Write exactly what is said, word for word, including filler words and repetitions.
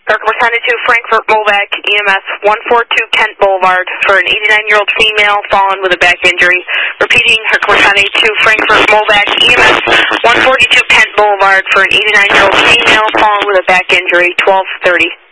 Responded to Frankfurt Molvac E M S one forty-two Kent Boulevard for an eighty-nine-year-old female fallen with a back injury. Repeating, responded to Frankfurt Molvac E M S one forty-two Kent Boulevard for an eighty-nine-year-old female fallen with a back injury, twelve thirty.